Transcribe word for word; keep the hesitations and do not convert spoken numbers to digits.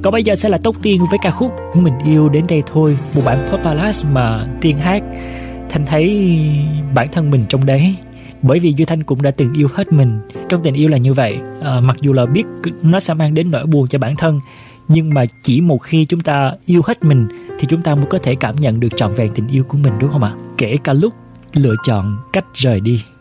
Còn bây giờ sẽ là Tóc Tiên với ca khúc Mình Yêu Đến Đây Thôi, một bản pop ballad mà Tiên hát. Thanh thấy bản thân mình trong đấy, bởi vì Duy Thanh cũng đã từng yêu hết mình. Trong tình yêu là như vậy, à, mặc dù là biết nó sẽ mang đến nỗi buồn cho bản thân, nhưng mà chỉ một khi chúng ta yêu hết mình thì chúng ta mới có thể cảm nhận được trọn vẹn tình yêu của mình, đúng không ạ? Kể cả lúc lựa chọn cách rời đi.